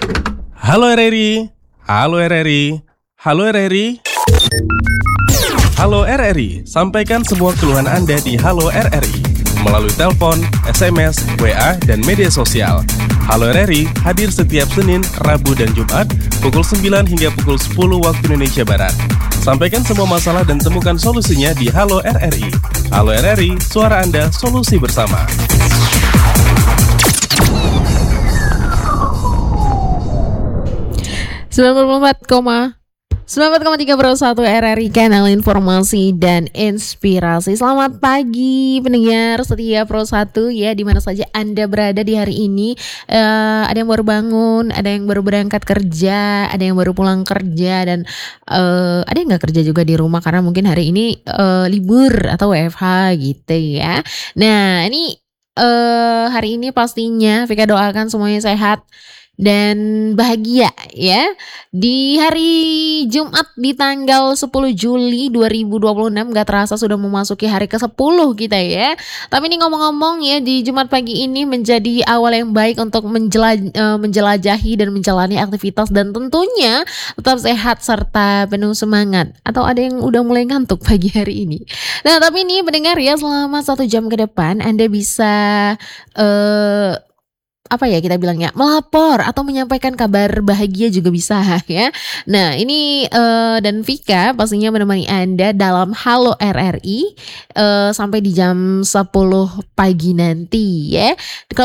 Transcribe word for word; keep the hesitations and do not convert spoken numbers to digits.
Halo R R I, halo R R I, halo R R I. Halo R R I, sampaikan semua keluhan Anda di Halo R R I melalui telepon, S M S, W A, dan media sosial. Halo R R I hadir setiap Senin, Rabu, dan Jumat pukul sembilan hingga pukul sepuluh waktu Indonesia Barat. Sampaikan semua masalah dan temukan solusinya di Halo R R I. Halo R R I, suara Anda, solusi bersama. sembilan puluh empat sembilan puluh empat koma tiga per satu R R I, kanal informasi dan inspirasi. Selamat pagi pendengar setia Pro satu ya, dimana saja Anda berada di hari ini. uh, Ada yang baru bangun, ada yang baru berangkat kerja, ada yang baru pulang kerja, dan uh, ada yang gak kerja juga di rumah karena mungkin hari ini uh, libur atau W F H gitu ya. Nah ini uh, hari ini pastinya Vika doakan semuanya sehat dan bahagia ya. Di hari Jumat di tanggal sepuluh Juli dua ribu dua puluh enam, gak terasa sudah memasuki hari ke sepuluh kita ya. Tapi ini ngomong-ngomong ya, di Jumat pagi ini menjadi awal yang baik untuk menjelaj- uh, menjelajahi dan menjalani aktivitas, dan tentunya tetap sehat serta penuh semangat. Atau ada yang udah mulai ngantuk pagi hari ini. Nah tapi ini pendengar ya, selama satu jam ke depan Anda bisa uh, apa ya kita bilangnya, melapor atau menyampaikan kabar bahagia juga bisa ya. Nah ini uh, dan Vika pastinya menemani Anda dalam Halo R R I uh, sampai di jam sepuluh pagi nanti ya.